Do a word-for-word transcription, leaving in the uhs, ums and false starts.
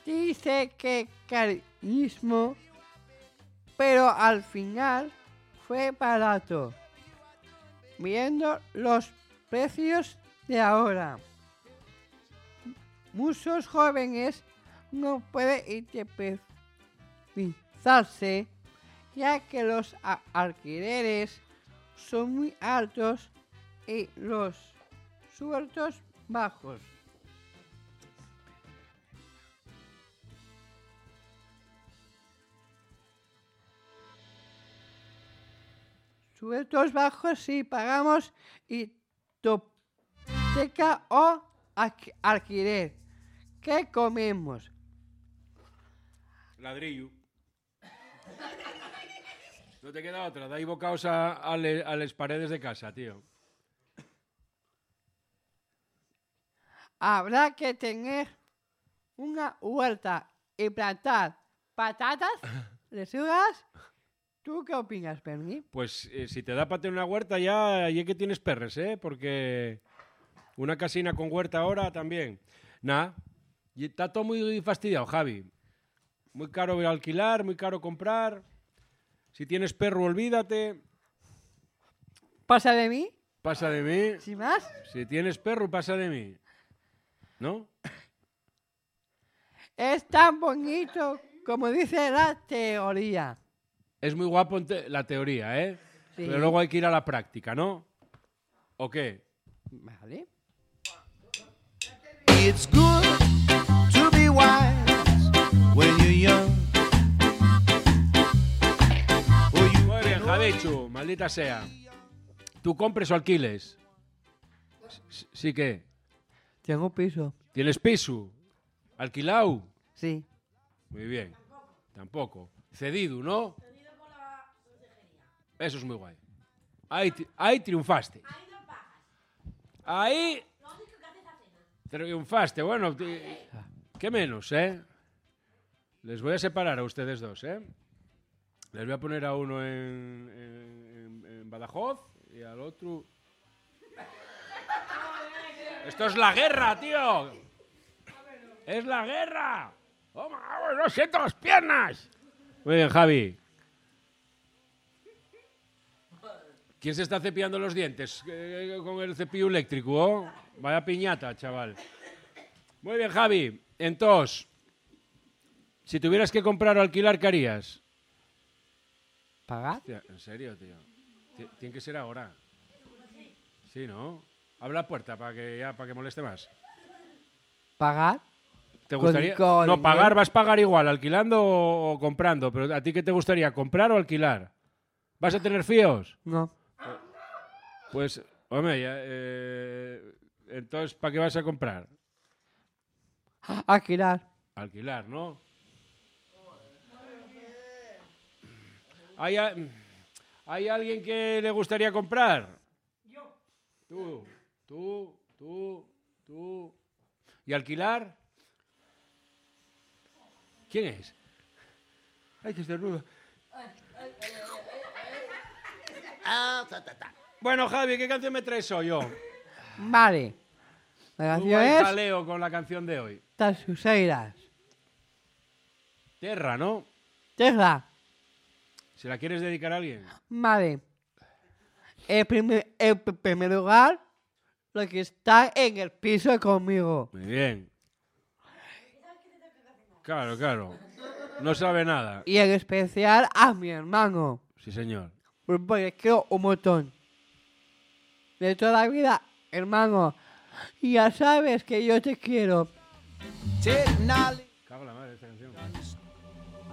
Dice que carísimo, pero al final fue barato. Viendo los precios de ahora, muchos jóvenes no pueden independizarse ya que los a- alquileres son muy altos y los sueldos bajos. Sueldos bajos si pagamos hipoteca o alqu- alquiler. ¿Qué comemos? Ladrillo. No te queda otra, dai bocaos a, a, le, a les paredes de casa, tío. Habrá que tener una huerta y plantar patatas, lechugas. ¿Tú qué opinas, Bernie? Pues eh, si te da para tener una huerta ya, ya que tienes perres, ¿eh? Porque una casina con huerta ahora también. Nah, y está todo muy fastidiado, Javi. Muy caro alquilar, muy caro comprar. Si tienes perro, olvídate. ¿Pasa de mí? Pasa de mí. ¿Sin más? Si tienes perro, pasa de mí. ¿No? Es tan bonito como dice la teoría. Es muy guapo en te- la teoría, ¿eh? Sí. Pero luego hay que ir a la práctica, ¿no? ¿O qué? Vale. It's good to be wise when you're young. Or you Muy bien, Javichu, maldita sea. ¿Tú compres o alquiles? S- Sí que. Tengo piso. ¿Tienes piso? ¿Alquilado? Sí. Muy bien. Tampoco. Cedido, ¿no? Eso es muy guay. Ahí, ti- ahí triunfaste. Ahí triunfaste. Bueno, ti- ¿qué menos, eh? Les voy a separar a ustedes dos, ¿eh? Les voy a poner a uno en, en- en- en Badajoz y al otro... ¡Esto es la guerra, tío! ¡Es la guerra! ¡Oh, my- no siento las piernas! Muy bien, Javi. ¿Quién se está cepillando los dientes eh, con el cepillo eléctrico? ¿Oh? Vaya piñata, chaval. Muy bien, Javi. Entonces, si tuvieras que comprar o alquilar, ¿qué harías? ¿Pagar? Hostia, ¿en serio, tío? Ti- Tiene que ser ahora. Sí, ¿no? Abre la puerta para que ya para que moleste más. ¿Pagar? ¿Te Con- gustaría? con No, pagar dinero. vas a pagar igual, alquilando o, o comprando. Pero ¿a ti qué te gustaría? ¿Comprar o alquilar? ¿Vas a tener fíos? No. Pues, hombre, ya, eh, entonces, ¿para qué vas a comprar? Alquilar. Alquilar, ¿no? ¿Hay, a- ¿Hay alguien que le gustaría comprar? Yo. Tú, tú, tú, tú. ¿Y alquilar? ¿Quién es? Ay, que estornudo. Bueno, Javi, ¿qué canción me traes hoy yo? Vale. La Muy canción guay es jaleo con la canción de hoy. Tasuseiras. Tierra, ¿no? Tesla. ¿Se la quieres dedicar a alguien? Vale. En primer, en pr- primer lugar, lo que está en el piso conmigo. Muy bien. Claro, claro. No sabe nada. Y en especial a mi hermano. Sí, señor. Porque quiero un montón. De toda la vida, hermano. Ya sabes que yo te quiero. technology.